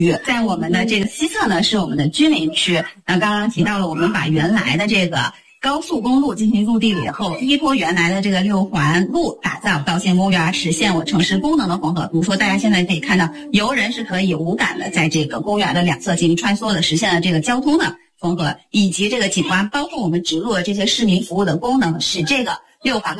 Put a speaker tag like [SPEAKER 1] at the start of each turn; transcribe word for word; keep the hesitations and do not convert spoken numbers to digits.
[SPEAKER 1] 域。在我们的这个西侧呢，是我们的居民区。那刚刚提到了，我们把原来的这个高速公路进行入地了以后，依托原来的这个六环路打造道县公园，实现我城市功能的混合。比如说，大家现在可以看到，游人是可以无感的在这个公园的两侧进行穿梭的，实现了这个交通的缝合，以及这个景观，包括我们植入的这些市民服务的功能，使这个六环